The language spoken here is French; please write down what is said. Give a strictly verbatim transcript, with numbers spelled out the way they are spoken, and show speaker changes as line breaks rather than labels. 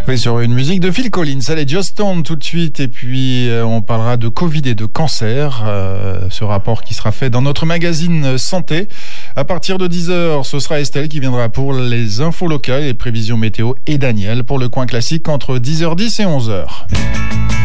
Oui, sur une musique de Phil Collins. Allez, Just Stone tout de suite. Et puis, euh, on parlera de Covid et de cancer. Euh, ce rapport qui sera fait dans notre magazine Santé. À partir de dix heures, ce sera Estelle qui viendra pour les infos locales, les prévisions météo et Daniel pour le coin classique entre dix heures dix et onze heures.